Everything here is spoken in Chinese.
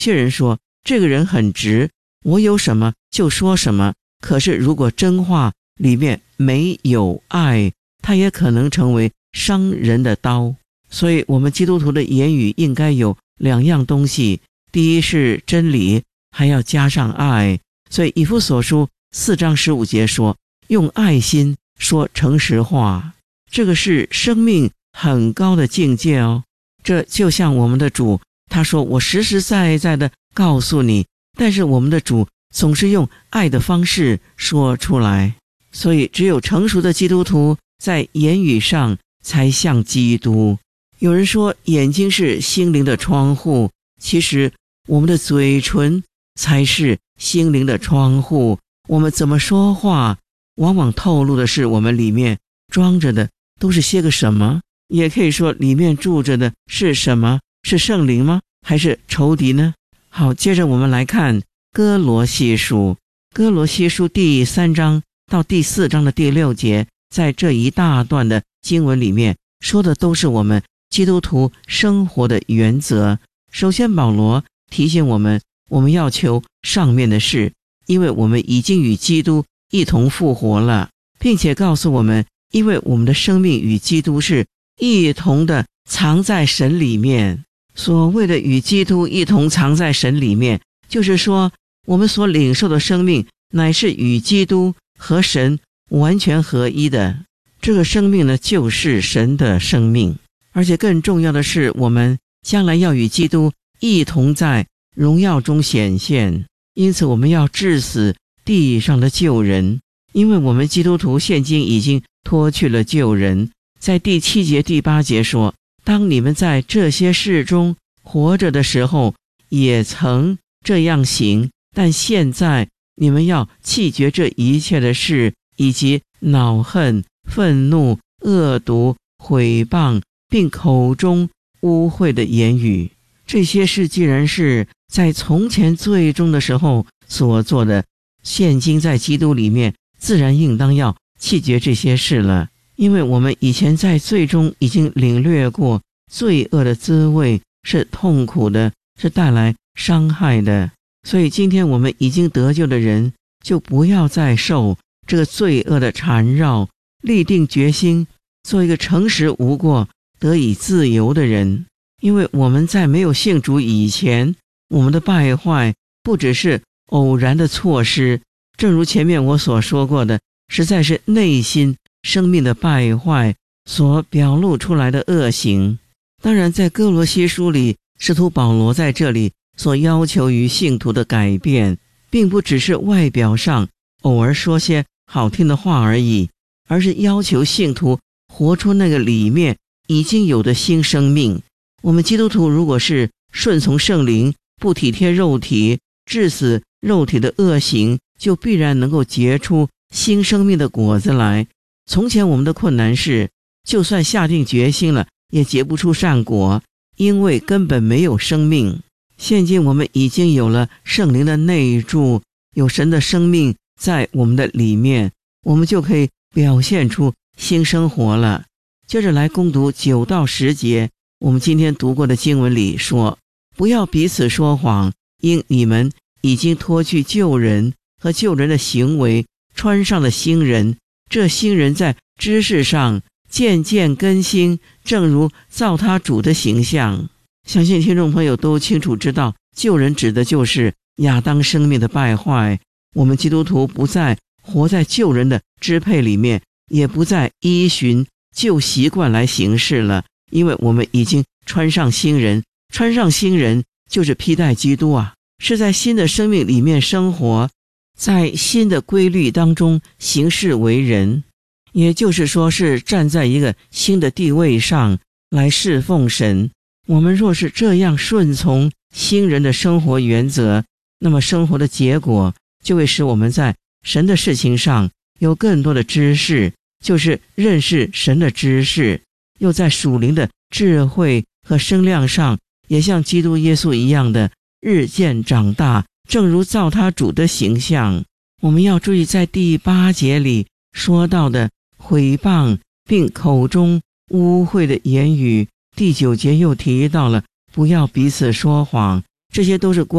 些人说这个人很直，我有什么就说什么，可是如果真话里面没有爱，它也可能成为伤人的刀。所以我们基督徒的言语应该有两样东西，第一是真理，还要加上爱。所以以弗所书4章15节说，用爱心说诚实话，这个是生命很高的境界哦。这就像我们的主，他说我实实在在的告诉你，但是我们的主总是用爱的方式说出来。所以只有成熟的基督徒在言语上才像基督。有人说眼睛是心灵的窗户，其实我们的嘴唇才是心灵的窗户。我们怎么说话，往往透露的是我们里面装着的都是些个什么。也可以说里面住着的是什么，是圣灵吗？还是仇敌呢？好，接着我们来看哥罗西书。哥罗西书第3章到第4章的第6节，在这一大段的经文里面说的都是我们基督徒生活的原则。首先保罗提醒我们要求上面的事，因为我们已经与基督一同复活了，并且告诉我们，因为我们的生命与基督是一同的藏在神里面。所谓的与基督一同藏在神里面，就是说我们所领受的生命乃是与基督和神完全合一的。这个生命呢，就是神的生命。而且更重要的是，我们将来要与基督一同在荣耀中显现。因此我们要治死地上的旧人，因为我们基督徒现今已经脱去了旧人。在第7节第8节说，当你们在这些事中活着的时候，也曾这样行，但现在你们要弃绝这一切的事，以及恼恨、愤怒、恶毒、毁谤，并口中污秽的言语。这些事既然是在从前罪中的时候所做的，现今在基督里面自然应当要弃绝这些事了。因为我们以前在罪中已经领略过罪恶的滋味，是痛苦的，是带来伤害的。所以今天我们已经得救的人，就不要再受这个罪恶的缠绕，立定决心做一个诚实无过、得以自由的人。因为我们在没有信主以前，我们的败坏不只是偶然的错失，正如前面我所说过的，实在是内心生命的败坏所表露出来的恶行。当然在哥罗西书里，使徒保罗在这里所要求于信徒的改变，并不只是外表上偶尔说些好听的话而已，而是要求信徒活出那个里面已经有的新生命。我们基督徒如果是顺从圣灵，不体贴肉体，治死肉体的恶行，就必然能够结出新生命的果子来。从前我们的困难是，就算下定决心了，也结不出善果，因为根本没有生命。现今我们已经有了圣灵的内住，有神的生命在我们的里面，我们就可以表现出新生活了。接着来攻读9到10节，我们今天读过的经文里说，不要彼此说谎，因你们已经脱去旧人和旧人的行为，穿上了新人。这新人在知识上渐渐更新，正如造他主的形象。相信听众朋友都清楚知道，旧人指的就是亚当生命的败坏。我们基督徒不再活在旧人的支配里面，也不再依循旧习惯来行事了，因为我们已经穿上新人。穿上新人就是披戴基督啊，是在新的生命里面生活，在新的规律当中行事为人，也就是说是站在一个新的地位上来侍奉神。我们若是这样顺从新人的生活原则，那么生活的结果就会使我们在神的事情上有更多的知识，就是认识神的知识，又在属灵的智慧和声量上也像基督耶稣一样的日渐长大，正如造他主的形象。我们要注意在第8节里说到的毁谤并口中污秽的言语，第9节又提到了不要彼此说谎， 这些都是